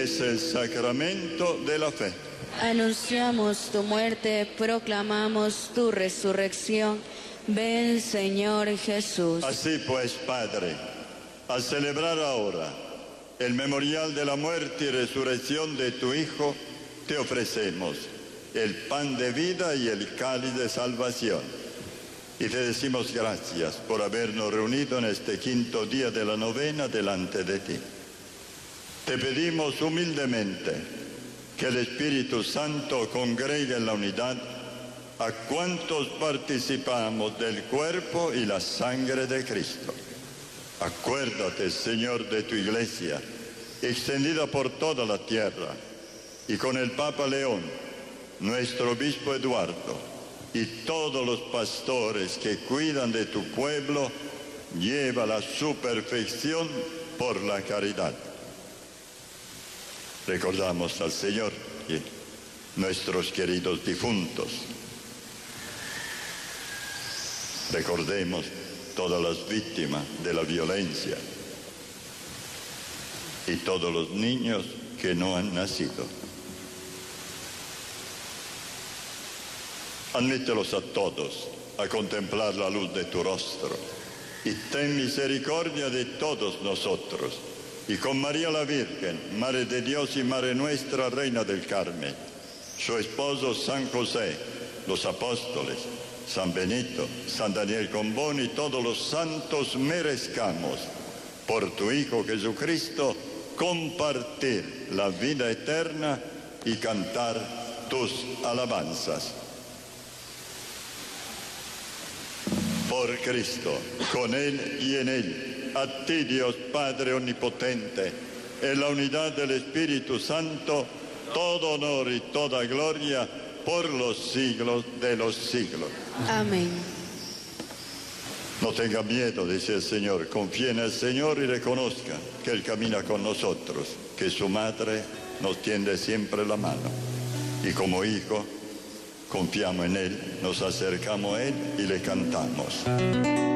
es el sacramento de la fe. Anunciamos tu muerte, proclamamos tu resurrección. Ven, Señor Jesús. Así pues, Padre, al celebrar ahora el memorial de la muerte y resurrección de tu Hijo, te ofrecemos el pan de vida y el cáliz de salvación. Y te decimos gracias por habernos reunido en este quinto día de la novena delante de ti. Te pedimos humildemente que el Espíritu Santo congregue en la unidad a cuantos participamos del cuerpo y la sangre de Cristo. Acuérdate, Señor, de tu Iglesia, extendida por toda la tierra, y con el Papa León, nuestro obispo Eduardo, y todos los pastores que cuidan de tu pueblo, llévala a su perfección por la caridad. Recordamos al Señor y nuestros queridos difuntos. Recordemos todas las víctimas de la violencia y todos los niños que no han nacido. Admítelos a todos a contemplar la luz de tu rostro y ten misericordia de todos nosotros. Y con María la Virgen, Madre de Dios y Madre nuestra, Reina del Carmen, su esposo San José, los apóstoles, San Benito, San Daniel Combón y todos los santos, merezcamos, por tu Hijo Jesucristo, compartir la vida eterna y cantar tus alabanzas. Por Cristo, con Él y en Él, a ti, Dios Padre Omnipotente, en la unidad del Espíritu Santo, todo honor y toda gloria por los siglos de los siglos. Amén. No tenga miedo, dice el Señor, confíe en el Señor y reconozca que Él camina con nosotros, que su Madre nos tiende siempre la mano. Y como hijo, confiamos en Él, nos acercamos a Él y le cantamos.